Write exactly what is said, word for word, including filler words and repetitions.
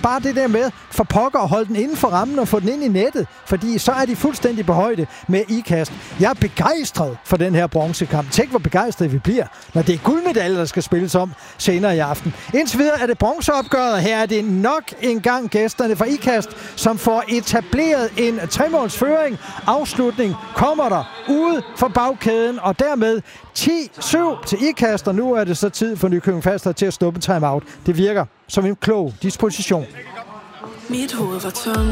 bare det der med for pokker at holde den inden for rammen og få den ind i nettet, fordi så er de fuldstændig på højde med ikast. Jeg er begejstret for den her bronzekamp. Tænk, hvor begejstret vi bliver, når det er guldmedaljer, der skal spilles om senere i aften. Indtil videre er det bronzeopgøret. Her er det nok en gang gæsterne fra ikast, som får etableret en tremålsføring. Afslutning kommer der ude for bagkæden, og dermed ti syv til ikast, og nu er det så tid for Nykøbing Falster til at stoppe timeout. Det virker som en klog disposition. Mit hoved var tom.